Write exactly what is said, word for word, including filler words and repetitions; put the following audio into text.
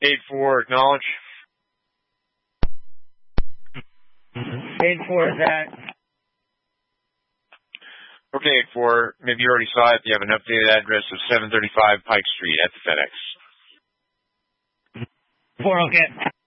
eight four, acknowledge. eight four is that. Okay, eight four, maybe you already saw it. You have an updated address of seven thirty-five Pike Street at the FedEx. four, okay.